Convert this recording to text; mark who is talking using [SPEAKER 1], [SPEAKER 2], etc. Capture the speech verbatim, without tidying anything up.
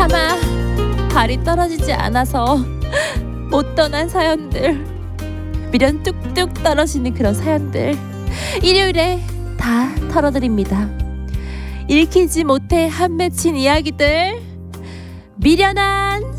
[SPEAKER 1] 차마 발이 떨어지지 않아서 못 떠난 사연들, 미련 뚝뚝 떨어지는 그런 사연들 일요일에 다 털어드립니다. 읽히지 못해 한 맺힌 이야기들, 미련한